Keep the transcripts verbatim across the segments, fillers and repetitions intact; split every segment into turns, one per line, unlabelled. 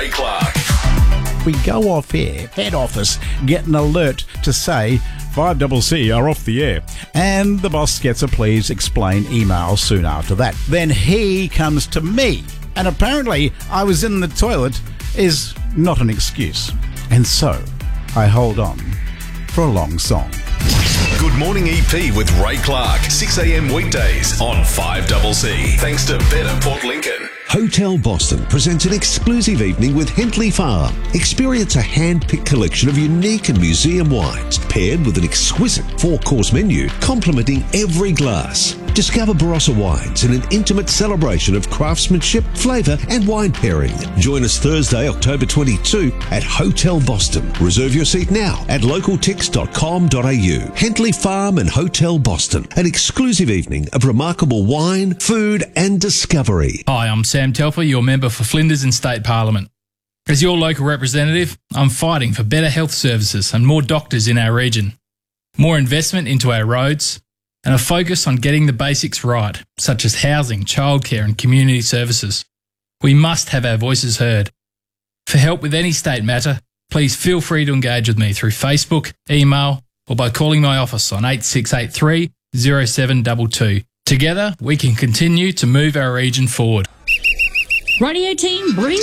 Ray Clark.
We go off air, head office get an alert to say five C C are off the air, and the boss gets a please explain email soon after that. Then he comes to me, and apparently I was in the toilet is not an excuse, and so I hold on for a long song.
Good Morning E P with Ray Clark, six a.m. weekdays on five C C. Thanks to Better Port Lincoln.
Hotel Boston presents an exclusive evening with Hentley Farm. Experience a hand-picked collection of unique and museum wines, paired with an exquisite four-course menu, complementing every glass. Discover Barossa wines in an intimate celebration of craftsmanship, flavour and wine pairing. Join us Thursday, October twenty-second at Hotel Boston. Reserve your seat now at local tix dot com dot a u. Hentley Farm and Hotel Boston, an exclusive evening of remarkable wine, food and discovery.
Hi, I'm Sam Telfer, your member for Flinders in State Parliament. As your local representative, I'm fighting for better health services and more doctors in our region, more investment into our roads, and a focus on getting the basics right, such as housing, childcare and community services. We must have our voices heard. For help with any state matter, please feel free to engage with me through Facebook, email or by calling my office on eight six eight three, zero seven two two. Together, we can continue to move our region forward.
Radio team, bring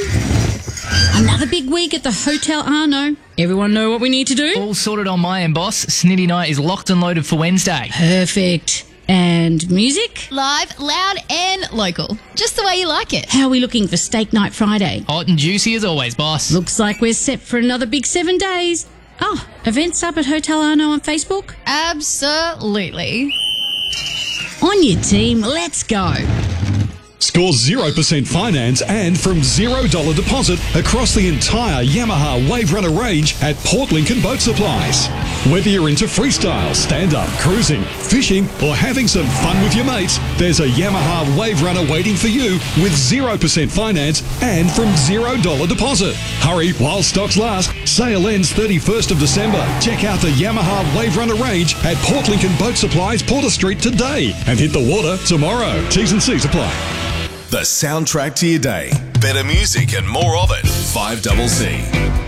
it in. Another big week at the Hotel Arno. Everyone know what we need to do?
All sorted on my end, boss. Snitty Night is locked and loaded for Wednesday.
Perfect. And music?
Live, loud and local. Just the way you like it.
How are we looking for Steak Night Friday?
Hot and juicy as always, boss.
Looks like we're set for another big seven days. Oh, events up at Hotel Arno on Facebook?
Absolutely.
On your team, let's go.
Score zero percent finance and from zero dollars deposit across the entire Yamaha Wave Runner range at Port Lincoln Boat Supplies. Whether you're into freestyle, stand-up, cruising, fishing or having some fun with your mates, there's a Yamaha Wave Runner waiting for you with zero percent finance and from zero dollars deposit. Hurry while stocks last. Sale ends thirty-first of December. Check out the Yamaha Wave Runner range at Port Lincoln Boat Supplies, Porter Street today and hit the water tomorrow. T's and C's apply.
The soundtrack to your day. Better music and more of it. five C C.